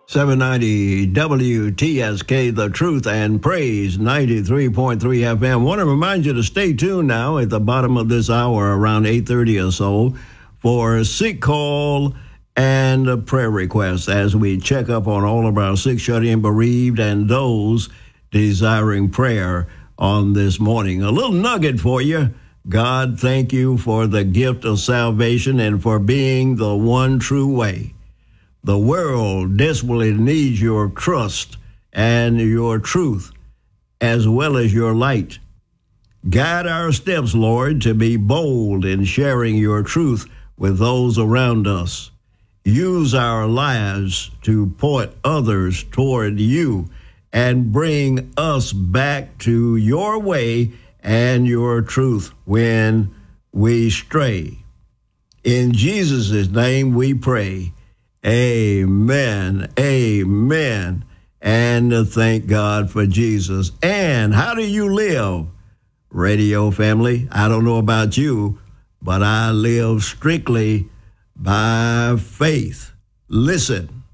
790 WTSK, The Truth and Praise, 93.3 FM. Want to remind you to stay tuned now at the bottom of this hour, around 8:30 or so, for sick call and a prayer request as we check up on all of our sick, shut-in, bereaved, and those desiring prayer on this morning. A little nugget for you. God, thank you for the gift of salvation and for being the one true way. The world desperately needs your trust and your truth, as well as your light. Guide our steps, Lord, to be bold in sharing your truth with those around us. Use our lives to point others toward you and bring us back to your way and your truth when we stray. In Jesus' name we pray. Amen. Amen. And thank God for Jesus. And how do you live, radio family? I don't know about you, but I live strictly by faith. Listen.